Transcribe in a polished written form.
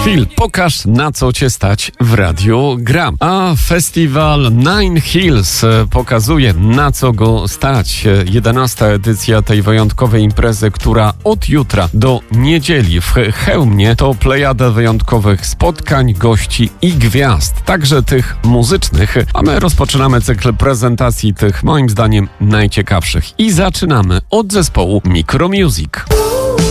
Phil, pokaż, na co cię stać w Radiu Gram. A festiwal Nine Hills pokazuje, na co go stać. 11. edycja tej wyjątkowej imprezy, która od jutra do niedzieli w Chełmie to plejada wyjątkowych spotkań, gości i gwiazd, także tych muzycznych. A my rozpoczynamy cykl prezentacji tych, moim zdaniem, najciekawszych. I zaczynamy od zespołu Micromusic.